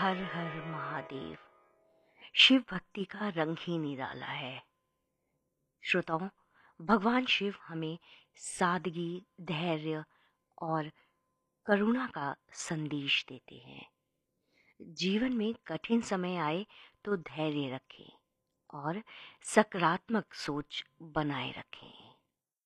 हर हर महादेव। शिव भक्ति का रंग ही निराला है। श्रोताओं, भगवान शिव हमें सादगी, धैर्य और करुणा का संदेश देते हैं। जीवन में कठिन समय आए तो धैर्य रखें और सकारात्मक सोच बनाए रखें।